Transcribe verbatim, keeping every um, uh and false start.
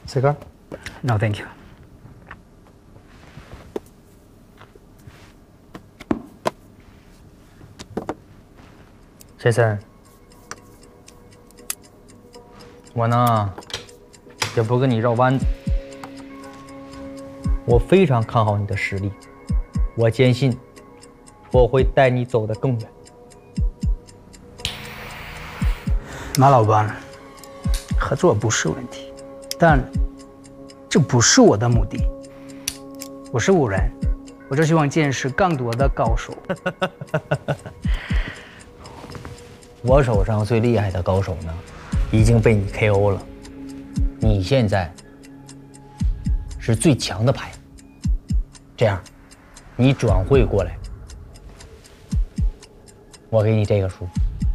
Cigar? No, thank you. Jason，我呢也不跟你绕弯子，我非常看好你的实力，我坚信我会带你走得更远。 马老板，合作不是问题，但这不是我的目的。我是武人，我就希望见识更多的高手。 我手上最厉害的高手呢，已经被你 K O 了。你现在是最强的牌，这样，你转会过来，我给你这个书，